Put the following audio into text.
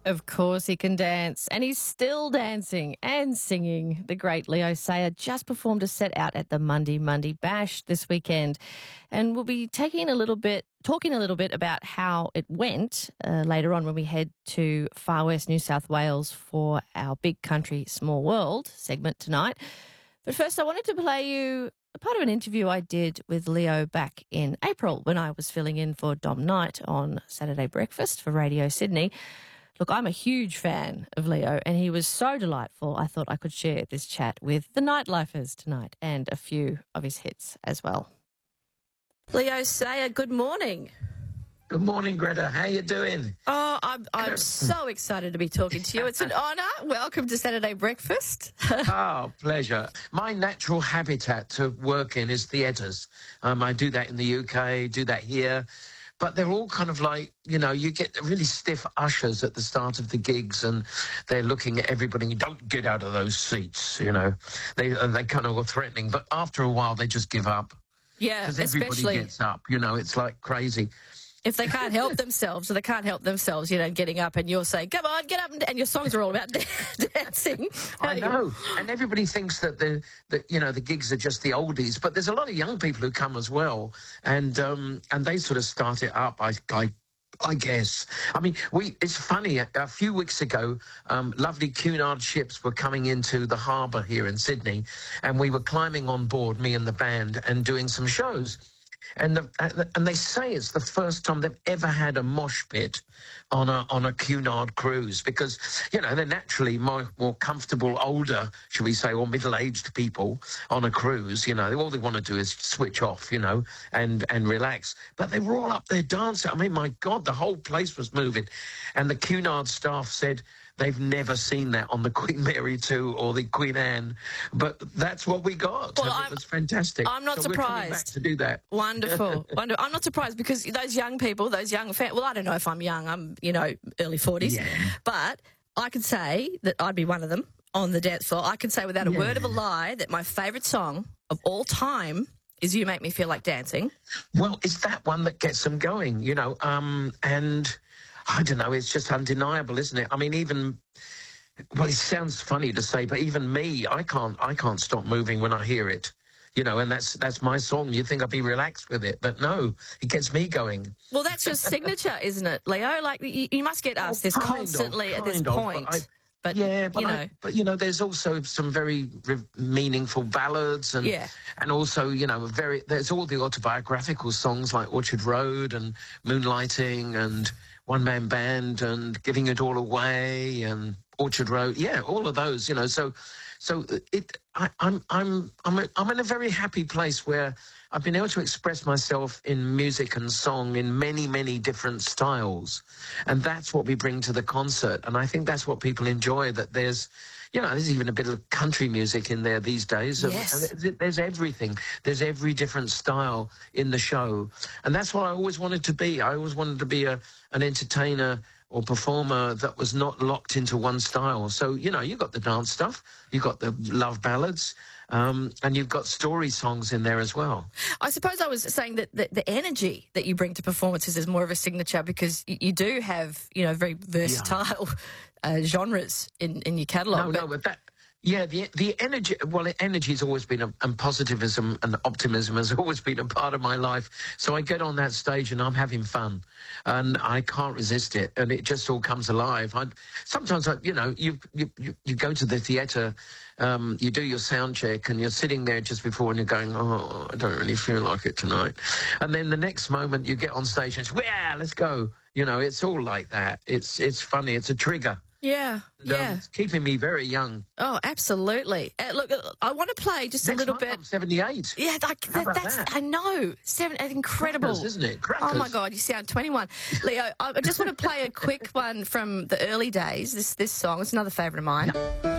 Of course he can dance, and he's still dancing and singing. The great Leo Sayer just performed a set out at the Monday Bash this weekend, and we'll be talking a little bit about how it went later on when we head to Far West New South Wales for our Big Country Small World segment tonight. But first I wanted to play you a part of an interview I did with Leo back in April when I was filling in for Dom Knight on Saturday Breakfast for Radio Sydney. Look, I'm a huge fan of Leo, and he was so delightful, I thought I could share this chat with the Nightlifers tonight and a few of his hits as well. Leo Sayer, good morning. Good morning, Greta. How you doing? Oh, I'm so excited to be talking to you. It's an honour. Welcome to Saturday Breakfast. Oh, pleasure. My natural habitat to work in is theatres. I do that in the UK, do that here. But they're all kind of like, you know, you get really stiff ushers at the start of the gigs and they're looking at everybody and don't get out of those seats, you know. They kind of are threatening. But after a while, they just give up. Yeah, because everybody gets up, you know, it's like crazy. If they can't help themselves, you know, getting up and you're saying, come on, get up, and your songs are all about dancing. I know, and everybody thinks that the gigs are just the oldies, but there's a lot of young people who come as well, and they sort of start it up. I guess. I mean, it's funny. A few weeks ago, lovely Cunard ships were coming into the harbour here in Sydney, and we were climbing on board, me and the band, and doing some shows. And they say it's the first time they've ever had a mosh pit on a Cunard cruise because, you know, they're naturally more comfortable, older, should we say, or middle-aged people on a cruise. You know, all they want to do is switch off, you know, and relax. But they were all up there dancing. I mean, my God, the whole place was moving. And the Cunard staff said they've never seen that on the Queen Mary 2 or the Queen Anne, but that's what we got. Well, it was fantastic. I'm not surprised. We're coming back to do that. Wonderful. I'm not surprised because those young people, those young fans, well, I don't know if I'm young. I'm, you know, early 40s. Yeah. But I could say that I'd be one of them on the dance floor. I could say without a word of a lie that my favourite song of all time is You Make Me Feel Like Dancing. Well, it's that one that gets them going, you know, and I don't know, it's just undeniable, isn't it? I mean, it sounds funny to say, but even me, I can't stop moving when I hear it, you know, and that's my song. You think I'd be relaxed with it, but no, it gets me going. Well, that's your signature, isn't it, Leo? Like, you must get asked this constantly at this point. But you know, there's also some very meaningful ballads and also, you know, there's all the autobiographical songs like Orchard Road and Moonlighting and One Man Band and Giving It All Away and Orchard Road. Yeah, all of those, you know. So I'm in a very happy place where I've been able to express myself in music and song in many, many different styles. And that's what we bring to the concert. And I think that's what people enjoy, that there's, you know, there's even a bit of country music in there these days. Yes. There's everything. There's every different style in the show. And that's what I always wanted to be. I always wanted to be an entertainer or performer that was not locked into one style. So, you know, you've got the dance stuff, you've got the love ballads, and you've got story songs in there as well. I suppose I was saying that the energy that you bring to performances is more of a signature because you do have, you know, very versatile genres in your catalogue. But that... Yeah, the energy, well, energy has always been, and positivism and optimism has always been a part of my life. So I get on that stage and I'm having fun and I can't resist it. And it just all comes alive. Sometimes, you know, you go to the theatre, you do your sound check and you're sitting there just before and you're going, oh, I don't really feel like it tonight. And then the next moment you get on stage and it's, yeah, let's go. You know, it's all like that. It's funny. It's a trigger. Yeah, It's keeping me very young. Oh, absolutely. Look, I want to play just a little bit. I'm 78. Yeah, I know. Incredible. Crackers, isn't it? Crackers. Oh, my God, you sound 21. Leo, I just want to play a quick one from the early days, this song. It's another favourite of mine.